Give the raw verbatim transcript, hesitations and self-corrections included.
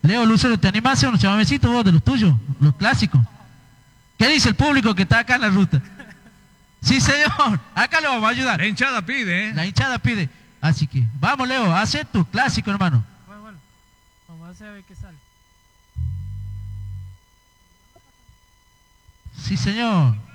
Leo Lucero, ¿te animás a hacer unos chamamecitos vos de los tuyos? Los clásicos. ¿Qué dice el público que está acá en la ruta? Sí, señor. Acá le vamos a ayudar. La hinchada pide, ¿eh? La hinchada pide. Así que, vamos, Leo, haz tu clásico, hermano. Bueno, bueno. Vamos a hacer a ver qué sale. Sí, señor.